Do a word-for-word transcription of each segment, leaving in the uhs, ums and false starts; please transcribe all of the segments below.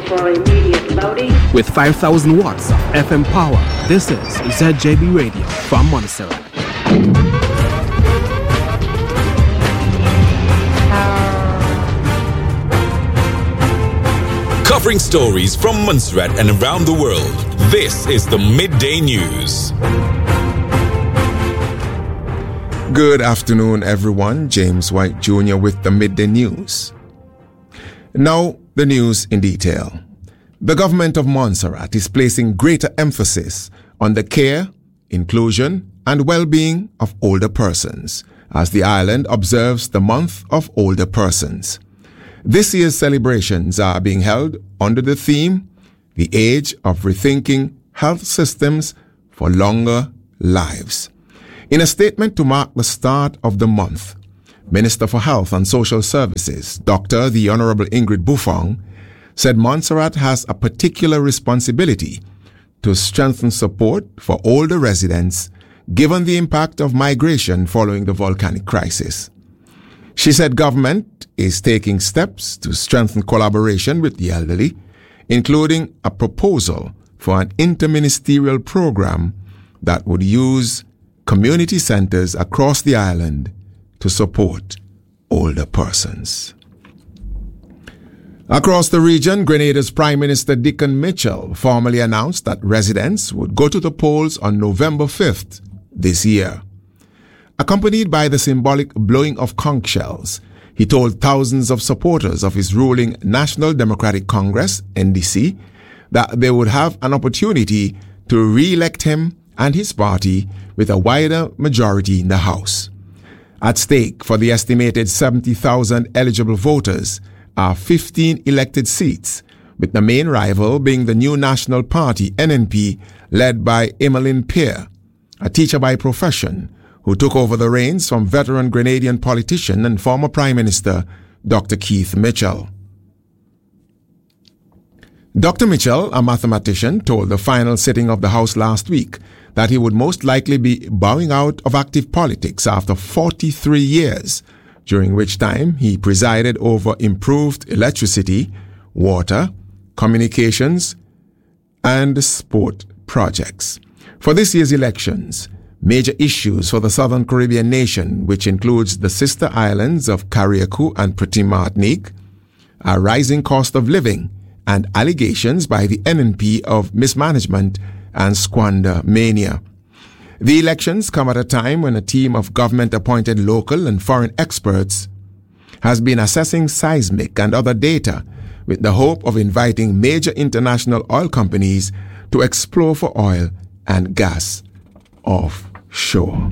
for immediate loading. With five thousand watts of F M power, this is Z J B Radio from Montserrat. Covering stories from Montserrat and around the world, this is the Midday News. Good afternoon, everyone. James White Junior with the Midday News. Now, the news in detail. The government of Montserrat is placing greater emphasis on the care, inclusion, and well-being of older persons as the island observes the month of older persons. This year's celebrations are being held under the theme, The Age of Rethinking Health Systems for Longer Lives. In a statement to mark the start of the month, Minister for Health and Social Services, Doctor the Honorable Ingrid Buffon, said Montserrat has a particular responsibility to strengthen support for older residents given the impact of migration following the volcanic crisis. She said government is taking steps to strengthen collaboration with the elderly, including a proposal for an interministerial program that would use community centers across the island to support older persons. Across the region, Grenada's Prime Minister Dickon Mitchell formally announced that residents would go to the polls on November fifth this year. Accompanied by the symbolic blowing of conch shells, he told thousands of supporters of his ruling National Democratic Congress, N D C, that they would have an opportunity to re-elect him and his party with a wider majority in the House. At stake for the estimated seventy thousand eligible voters are fifteen elected seats, with the main rival being the new National Party, N N P, led by Emmeline Peer, a teacher by profession, who took over the reins from veteran Grenadian politician and former Prime Minister Doctor Keith Mitchell. Doctor Mitchell, a mathematician, told the final sitting of the House last week that he would most likely be bowing out of active politics after forty-three years, during which time he presided over improved electricity, water, communications, and sport projects. For this year's elections, major issues for the Southern Caribbean nation, which includes the sister islands of Carriacou and Petit Martinique, a rising cost of living, and allegations by the N N P of mismanagement and squander mania. The elections come at a time when a team of government-appointed local and foreign experts has been assessing seismic and other data with the hope of inviting major international oil companies to explore for oil and gas offshore.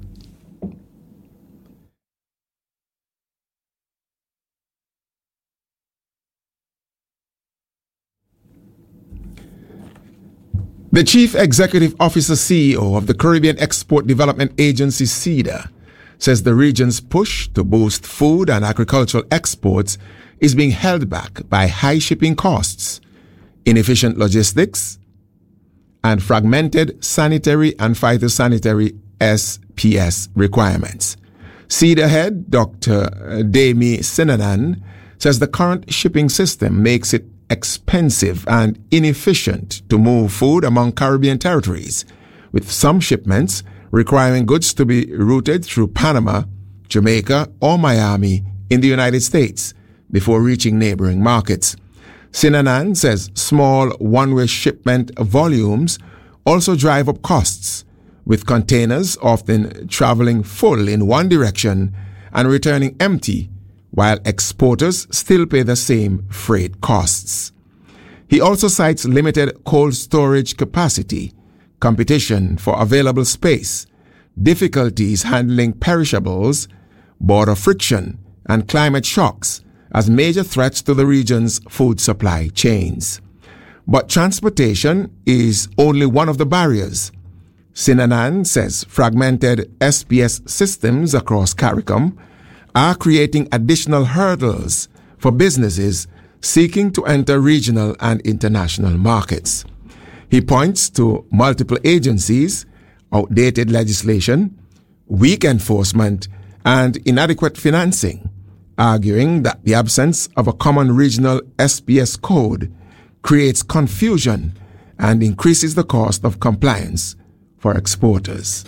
The Chief Executive Officer C E O of the Caribbean Export Development Agency, CEDA, says the region's push to boost food and agricultural exports is being held back by high shipping costs, inefficient logistics, and fragmented sanitary and phytosanitary S P S requirements. CEDA head Doctor Dami Sinanan says the current shipping system makes it expensive and inefficient to move food among Caribbean territories, with some shipments requiring goods to be routed through Panama, Jamaica, or Miami in the United States before reaching neighboring markets. Sinanan says small one-way shipment volumes also drive up costs, with containers often traveling full in one direction and returning empty, while exporters still pay the same freight costs. He also cites limited cold storage capacity, competition for available space, difficulties handling perishables, border friction, and climate shocks as major threats to the region's food supply chains. But transportation is only one of the barriers. Sinanan says fragmented S P S systems across CARICOM are creating additional hurdles for businesses seeking to enter regional and international markets. He points to multiple agencies, outdated legislation, weak enforcement, and inadequate financing, arguing that the absence of a common regional S P S code creates confusion and increases the cost of compliance for exporters.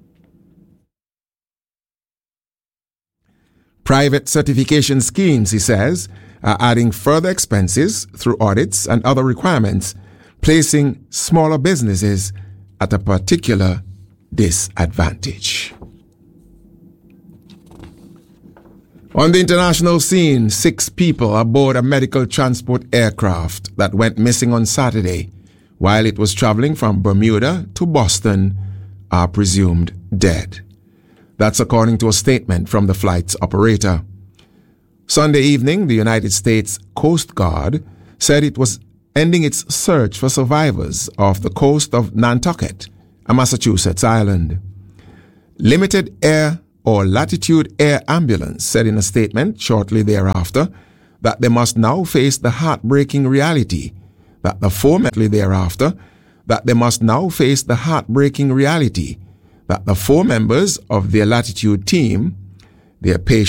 Private certification schemes, he says, are adding further expenses through audits and other requirements, placing smaller businesses at a particular disadvantage. On the international scene, six people aboard a medical transport aircraft that went missing on Saturday while it was traveling from Bermuda to Boston are presumed dead. That's according to a statement from the flight's operator. Sunday evening, the United States Coast Guard said it was ending its search for survivors off the coast of Nantucket, a Massachusetts island. Limited Air or Latitude Air Ambulance said in a statement shortly thereafter that they must now face the heartbreaking reality that the four mentally thereafter that they must now face the heartbreaking reality that the four members of their Latitude team, their patients,